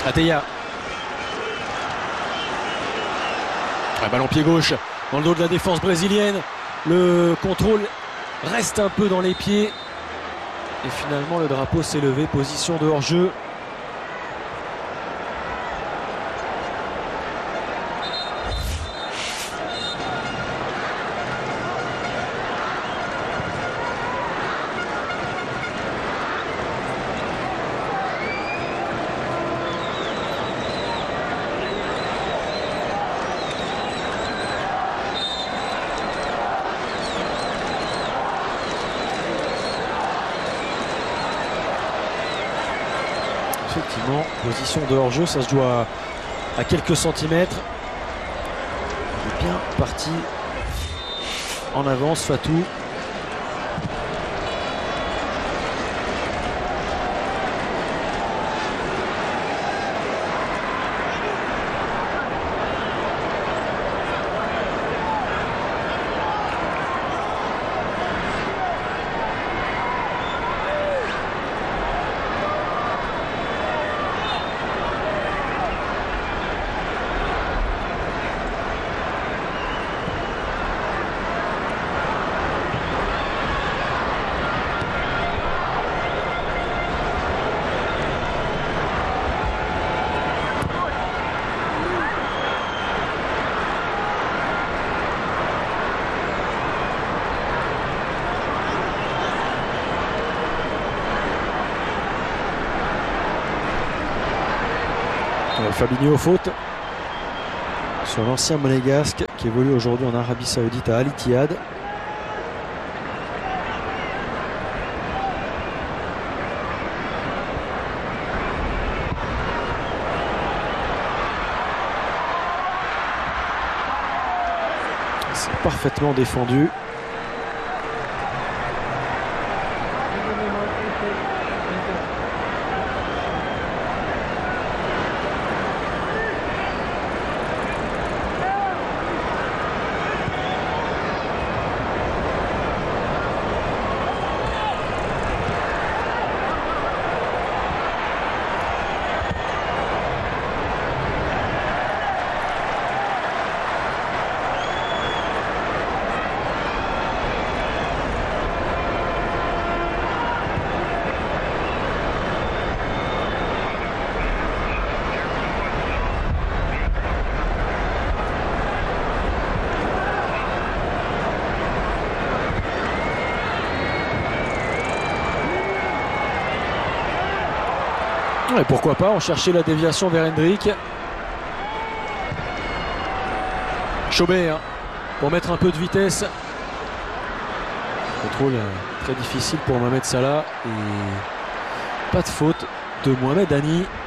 Ateya. Un ballon pied gauche dans le dos de la défense brésilienne. Le contrôle reste un peu dans les pieds. Et finalement le drapeau s'est levé, position de hors-jeu. Effectivement, position de hors-jeu, ça se joue à quelques centimètres. Il est bien parti en avance, Fatou. Fabinho faute sur l'ancien monégasque qui évolue aujourd'hui en Arabie Saoudite à Al Ittihad. C'est parfaitement défendu. Et pourquoi pas, on cherchait la déviation vers Hendrick. Chobé hein, pour mettre un peu de vitesse. Contrôle très difficile pour Mohamed Salah. Et pas de faute de Mohamed Hani.